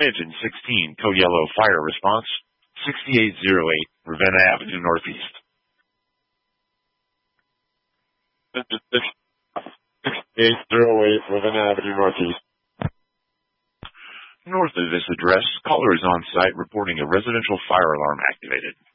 Engine 16, Code Yellow, fire response, 6808, Ravenna Avenue Northeast. Engine 6808, Ravenna Avenue Northeast. North of this address, caller is on site reporting a residential fire alarm activated.